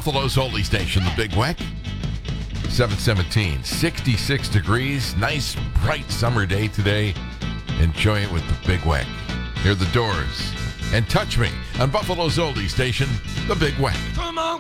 Buffalo's oldie station, the Big Weck. 717, 66 degrees. Nice, bright summer day today. Enjoy it with the Big Weck. Hear the Doors and Touch Me on Buffalo's oldie station, the Big Weck.